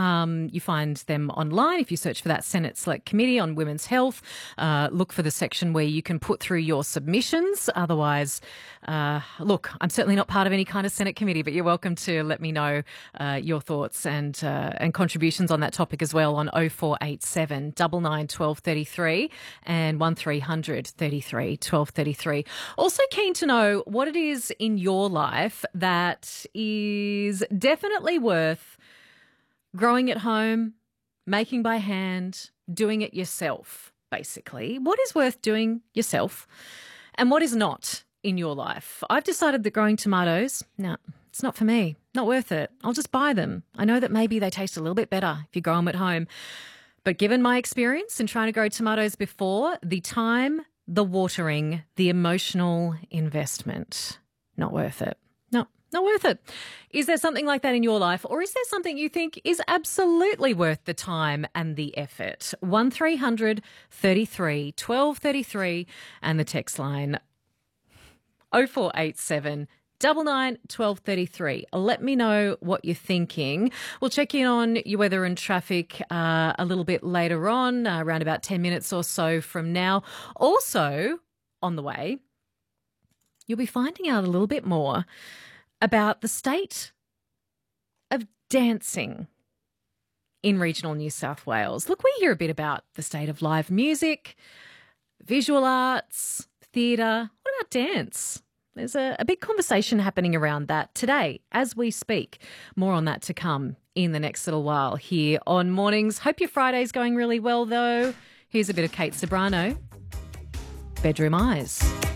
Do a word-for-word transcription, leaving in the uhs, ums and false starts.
Um, you find them online if you search for that Senate Select Committee on Women's Health. Uh, look for the section where you can put through your submissions. Otherwise, uh, look, I'm certainly not part of any kind of Senate committee, but you're welcome to let me know uh, your thoughts and uh, and contributions on that topic as well on oh four eight seven, nine nine, one two three three and one three hundred, thirty-three, twelve thirty-three. Also keen to know what it is in your life that is definitely worth growing at home, making by hand, doing it yourself, basically. What is worth doing yourself and what is not in your life? I've decided that growing tomatoes, no, it's not for me. Not worth it. I'll just buy them. I know that maybe they taste a little bit better if you grow them at home. But given my experience in trying to grow tomatoes before, the time, the watering, the emotional investment, not worth it. No, not worth it. Is there something like that in your life, or is there something you think is absolutely worth the time and the effort? one three hundred, thirty-three, twelve thirty-three and the text line oh four eight seven, Double nine, twelve thirty-three. Let me know what you're thinking. We'll check in on your weather and traffic uh, a little bit later on, uh, around about ten minutes or so from now. Also, on the way, you'll be finding out a little bit more about the state of dancing in regional New South Wales. Look, we hear a bit about the state of live music, visual arts, theatre. What about dance? There's a, a big conversation happening around that today as we speak. More on that to come in the next little while here on Mornings. Hope your Friday's going really well, though. Here's a bit of Kate Ceberano, Bedroom Eyes.